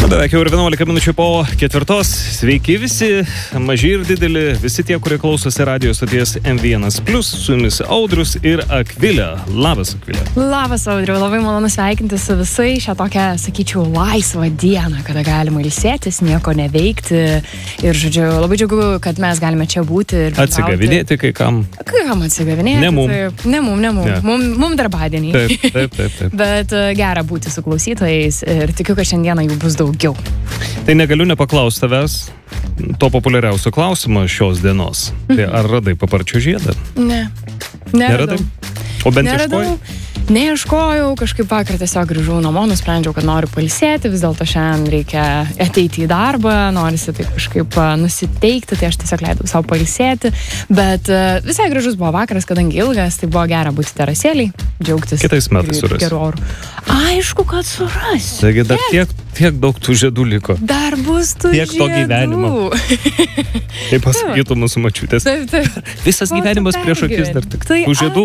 Beveik jau ir 11 minučių po 4. Sveiki visi, maži ir dideli, visi tie, kurie klausosi radio stoties M1+. Su jumis Audrius ir Akvilė. Labas, Akvilė. Labas, Audriu. Labai malonu sveikinti su visai šią tokią, sakyčiau, laisvą dieną, kada galima ilsėtis, nieko neveikti. Ir, žodžiu, labai džiugu, kad mes galime čia būti. Ir atsigavinėti kai kam. Kai kam atsigavinėti? Ne mum. Taip, ne mum. Ne. Mum darbadienį. Taip. Bet gera būti su klausytojais ir tikiu, kad šiandieną jų bus daugiau. Tai negaliu nepaklausti tavęs to populiariausio klausimo šios dienos. Tai ar radai paparčio žiedą? Ne. Neradau. O bent ieškojai? Neieškojau, kažkaip vakar tiesiog grįžau namo, nusprendžiau, kad noriu pailsėti, vis dėlto šiandien reikia ateiti į darbą, norisi taip kažkaip nusiteikti, tai aš tiesiog leidau savo pailsėti, bet visai gražus buvo vakaras, kadangi ilgas, tai buvo gera būti terasėliai, džiaugtis. Kitais metais surasi. Geru oru. Aišku, kad surasi. Taigi dar tiek daug tų žiedų liko. Dar bus tų tiek žiedų. To gyvenimo. Kaip pasakytų mūsų mačiutės. Taip. Visas gyvenimas prieš akis dar tik tų žiedų.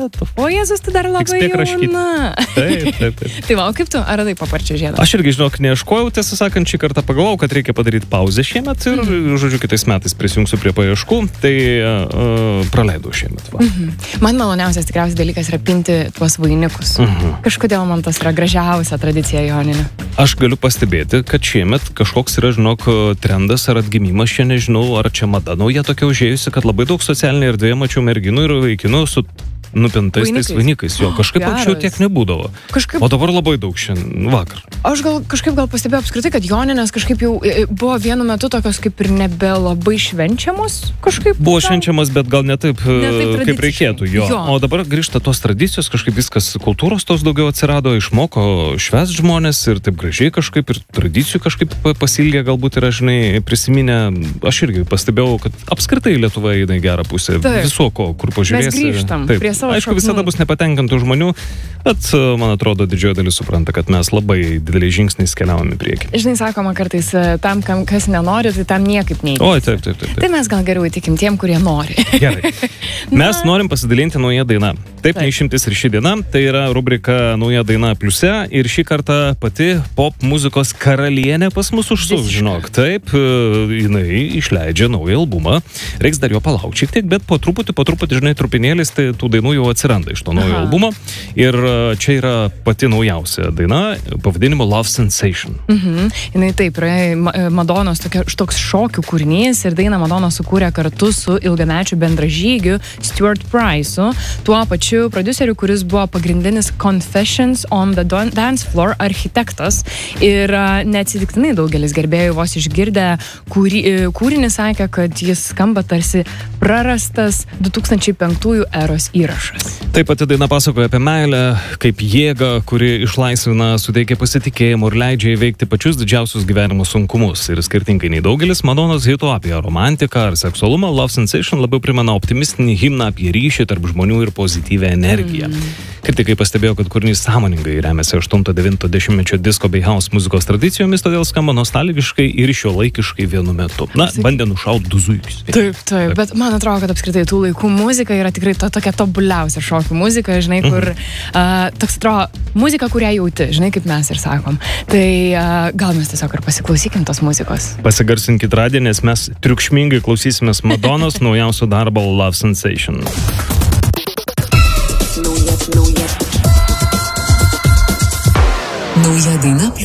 O Jėzus, tu dar labai jauna. Taip. Tai va, o kaip tu, ar radai paparčio žiedą? Aš irgi, žinok, neieškojau, tiesą sakant, šį kartą pagalvojau, kad reikia padaryti pauzę šiemet ir, žodžiu, kitais metais prisijungsiu prie paieškų, tai praleidau šiemet. Man maloniausias tikriausiai dalykas yra pinti tuos vainikus. Kažkodėl man tas yra gražiausia tradicija joninė. Aš galiu pastebėti, kad šiemet kažkoks yra, žinok, trendas ar atgimimas, čia nežinau, ar čia mada nauja tokia užėjusi, kad labai daug socialinėje erdvėje mačiau merginų ir vaikinų su nupintais tais vainikais. Jo, kažkaip anksčiau tiek nebūdavo. O dabar labai daug šiandien vakar. Aš kažkaip pastebėjau apskritai, kad joninės kažkaip jau buvo vienu metu tokios kaip ir nebelabai švenčiamos. Kažkaip buvo švenčiamas, bet gal ne taip kaip reikėtų. Jo. O dabar grįžta tos tradicijos, kažkaip viskas kultūros tos daugiau atsirado, išmoko švęst žmonės ir taip gražiai kažkaip ir tradicijų kažkaip pasilgė, galbūt yra, žinai, prisiminę. Aš irgi pastebėjau, kad apskritai Lietuva eina į gerą pusę. Viso ko, kur pažiūrėsi. Mes grįžtam prie savo aišku, visada bus nepatenkintų žmonių, bet man atrodo, didžioji dalis supranta, kad mes labai dideliais žingsniais keliavome į priekį. Žinai, sakoma kartais, tam, kas nenori, tai tam niekaip neįvyks. Oi, taip. Tai mes gal geriau įtikim tiem, kurie nori. Gerai. Mes norim pasidalinti naują dainą. Taip, neišimtis ir ši diena. Tai yra rubrika Nauja daina pliuse ir šį kartą pati pop muzikos karalienė pas mus užsuks, žinok. Taip, jinai išleidžia naują albumą. Reiks dar jo palaukti šiek tiek, bet po truputį, žinai, trupinėlis, tai tų dainų jau atsiranda iš to naujo albumo. Ir čia yra pati naujausia daina, pavadinimu Love Sensation. Jinai taip, yra Madonos toks šokių kūrinys ir dainą Madonna sukūrė kartu su ilgamečiu bendražygiu Stuart Price'u, tuo pačiu prodiuseriu, kuris buvo pagrindinis Confessions on the Dance Floor architektas. Ir neatsitiktinai daugelis gerbėjų vos išgirdę kūrinį sakė, kad jis skamba tarsi prarastas 2005 eros įrašas. Taip pat daina pasakoja apie meilę, kaip jėgą, kuri išlaisvina, suteikia pasitikėjimo ir leidžia įveikti pačius didžiausius gyvenimo sunkumus. Ir skirtingai nei daugelis Madonos hitų apie romantiką ar seksualumą, Love Sensation labiau primena optimistinį himną apie ryšį tarp žmonių ir pozityvę energiją. Kritikai pastebėjo, kad kūrinys sąmoningai remiasi 8-9 disko bei house muzikos tradicijomis, todėl skamba nostalgiškai ir šiuolaikiškai vienu metu. Na, bandė nušauti du zuikius. Taip, bet man atrodo, kad apskritai tų laikų muzika yra tikrai tokia tobuliausia šokių muzika, žinai, kur toks atrodo muzika, kurią jauti, žinai, kaip mes ir sakom. Tai gal mes tiesiog ir pasiklausykim tos muzikos. Pasigarsinkit radiją, nes mes triukšmingai klausysimės Madonos naujausio darbo Love Sensation. Nauja daina.